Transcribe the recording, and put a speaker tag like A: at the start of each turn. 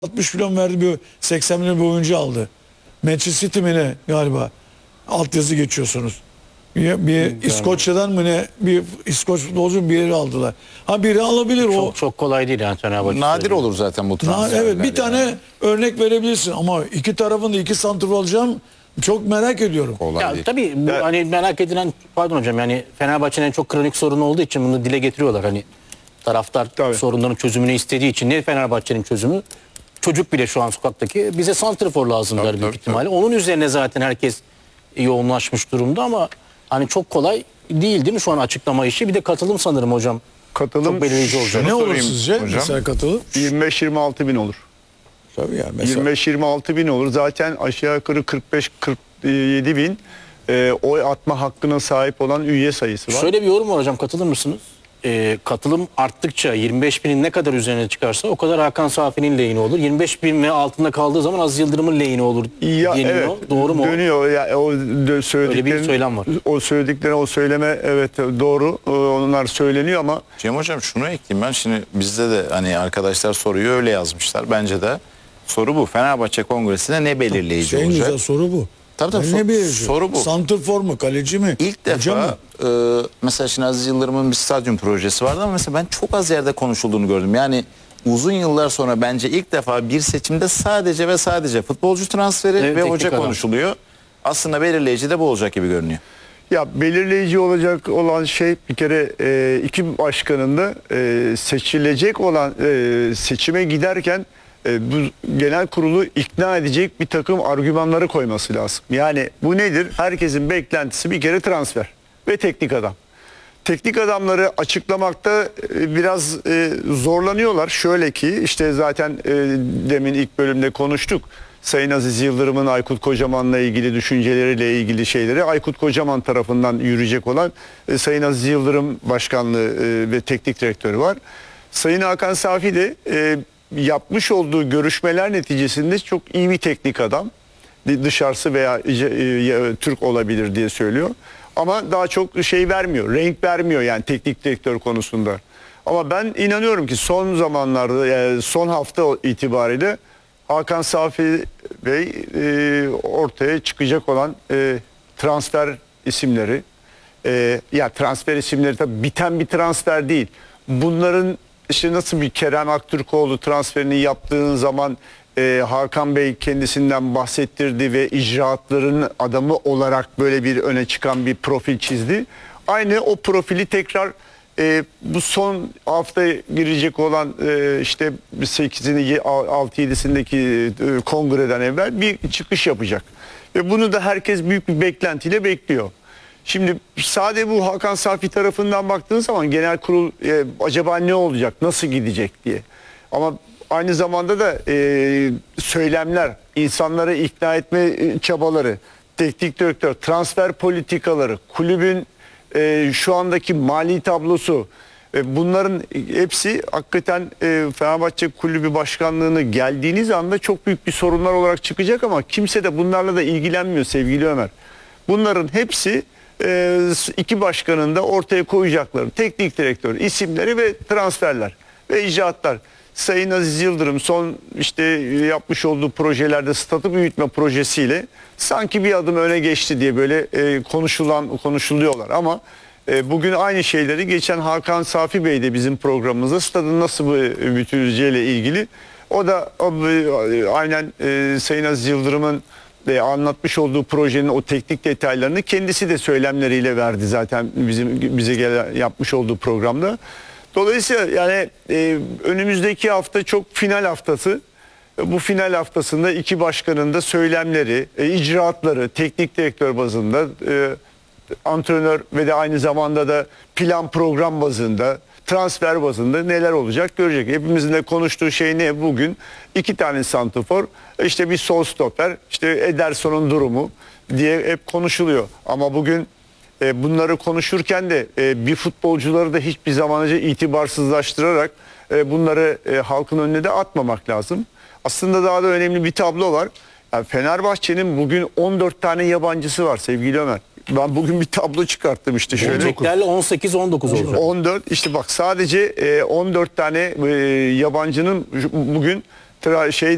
A: 60 milyon verdi, bir 80 milyon bir oyuncu aldı. Manchester City mi ne galiba? Altyazı geçiyorsunuz. Bir İskoçya'dan mı ne, bir İskoç futbolcu bir yere aldılar. Ha, biri alabilir o.
B: Çok kolay değil yani Fenerbahçe.
C: Nadir olur zaten bu transferler.
A: Evet, bir tane örnek verebilirsin ama iki tarafın da iki santrfor alacağım, çok merak ediyorum.
C: Kolay
B: Ya
C: değil.
B: tabii bu hani merak edilen, pardon hocam, yani Fenerbahçe'nin en çok kronik sorunu olduğu için bunu dile getiriyorlar. Hani taraftar sorunların çözümünü istediği için. Ne Fenerbahçe'nin çözümü? Çocuk bile şu an sokaktaki, bize santrfor lazım der büyük ihtimalle. Onun üzerine zaten herkes yoğunlaşmış durumda ama hani çok kolay değil mi şu an açıklama işi? Bir de katılım sanırım hocam.
D: Katılım
B: Çok belirleyici olacak.
A: Ne olur
D: sorayım
A: sizce
D: hocam.
A: mesela katılım?
D: 25-26 bin olur.
A: Tabii ya, mesela
D: 25-26 bin olur. Zaten aşağı yukarı 45-47 bin oy atma hakkına sahip olan üye sayısı var.
B: Şöyle bir yorum var hocam, katılır mısınız? Katılım arttıkça 25 binin ne kadar üzerine çıkarsa o kadar Hakan Safi'nin lehine olur. 25 bin ve altında kaldığı zaman Aziz Yıldırım'ın lehine olur
D: Ya,
B: deniyor.
D: evet,
B: Doğru mu?
D: dönüyor. Ya,
B: Öyle bir söylem var.
D: O söyledikleri, o söyleme evet doğru. Onlar söyleniyor ama
C: Cem Hocam şunu ekleyeyim ben. Şimdi bizde de hani arkadaşlar soruyu öyle yazmışlar. Bence de soru bu. Fenerbahçe Kongresi'ne ne belirleyici
A: en
C: olacak?
A: güzel soru bu.
C: Tabii,
A: Ne belirleyecek?
C: soru bu.
A: Santrfor mu, kaleci mi?
C: İlk
A: hoca
C: defa
A: mı?
C: mesela şimdi Aziz Yıldırım'ın bir stadyum projesi vardı ama mesela ben çok az yerde konuşulduğunu gördüm. Yani uzun yıllar sonra bence ilk defa bir seçimde sadece ve sadece futbolcu transferi
B: Evet,
C: ve
B: teknik
C: hoca
B: adam.
C: konuşuluyor. Aslında belirleyici de bu olacak gibi görünüyor.
D: ya belirleyici olacak olan şey bir kere iki başkanın da seçilecek olan seçime giderken bu genel kurulu ikna edecek bir takım argümanları koyması lazım. Yani bu nedir? Herkesin beklentisi bir kere transfer ve teknik adam. Teknik adamları açıklamakta biraz zorlanıyorlar. Şöyle ki işte zaten demin ilk bölümde konuştuk. Sayın Aziz Yıldırım'ın Aykut Kocaman'la ilgili düşünceleriyle ilgili şeyleri Aykut Kocaman tarafından yürüyecek olan Sayın Aziz Yıldırım başkanlığı ve teknik direktörü var. Sayın Hakan Safi de yapmış olduğu görüşmeler neticesinde çok iyi bir teknik adam. Dışarısı veya Türk olabilir diye söylüyor. Ama daha çok şey vermiyor, renk vermiyor yani teknik direktör konusunda. Ama ben inanıyorum ki son zamanlarda, yani son hafta itibariyle Hakan Safi Bey ortaya çıkacak olan transfer isimleri, ya transfer isimleri tabii biten bir transfer değil. Bunların işte nasıl bir Kerem Aktürkoğlu transferini yaptığın zaman Hakan Bey kendisinden bahsettirdi ve icraatların adamı olarak böyle bir öne çıkan bir profil çizdi. Aynı o profili tekrar bu son hafta girecek olan işte 8'ini 6-7'sindeki kongreden evvel bir çıkış yapacak. Ve bunu da herkes büyük bir beklentiyle bekliyor. Şimdi sadece bu Hakan Safi tarafından baktığın zaman genel kurul acaba ne olacak, nasıl gidecek diye. Ama aynı zamanda da söylemler, insanları ikna etme çabaları, teknik direktör, transfer politikaları, kulübün şu andaki mali tablosu, bunların hepsi hakikaten Fenerbahçe Kulübü Başkanlığı'nı geldiğiniz anda çok büyük bir sorunlar olarak çıkacak ama kimse de bunlarla da ilgilenmiyor sevgili Ömer. Bunların hepsi iki başkanın da ortaya koyacakları teknik direktör isimleri ve transferler ve icraatlar. Sayın Aziz Yıldırım son işte yapmış olduğu projelerde statü büyütme projesiyle sanki bir adım öne geçti diye böyle konuşuluyorlar ama bugün aynı şeyleri geçen Hakan Safi Bey de bizim programımızda stadın nasıl büyütüleceğiyle ilgili o da aynen Sayın Aziz Yıldırım'ın anlatmış olduğu projenin o teknik detaylarını kendisi de söylemleriyle verdi zaten bize yapmış olduğu programda. Dolayısıyla yani önümüzdeki hafta çok final haftası. Bu final haftasında iki başkanın da söylemleri, icraatları, teknik direktör bazında, antrenör ve de aynı zamanda da plan program bazında, transfer bazında neler olacak görecek. Hepimizin de konuştuğu şey ne bugün? İki tane santrafor, işte bir sol stoper, işte Ederson'un durumu diye hep konuşuluyor. Ama bugün bunları konuşurken de bir futbolcuları da hiçbir zaman önce itibarsızlaştırarak bunları halkın önüne de atmamak lazım. Aslında daha da önemli bir tablo var. Yani Fenerbahçe'nin bugün 14 tane yabancısı var sevgili Ömer. Ben bugün bir tablo çıkarttım işte şöyle.
B: Geleceklerle 18-19 olacak.
D: 14 işte bak sadece 14 tane yabancının bugün şey